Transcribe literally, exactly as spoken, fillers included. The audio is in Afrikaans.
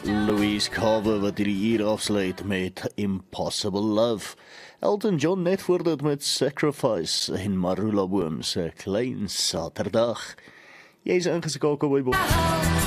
Louise Carver wat hierdie uur afsluit met Impossible Love. Elton John net voor dit met Sacrifice en Marula Boom se Klein Saterdag. Jy is ingeskakel by